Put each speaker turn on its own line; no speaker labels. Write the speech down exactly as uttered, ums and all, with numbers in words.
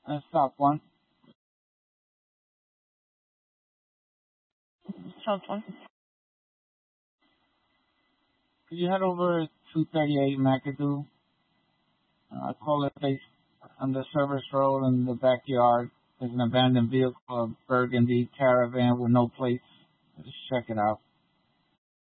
Uh, stop one.
South one.
Could you head over two thirty-eight McAdoo? Uh, call it base on the service road in the backyard. There's an abandoned vehicle, a burgundy caravan with no plates. Just check it out.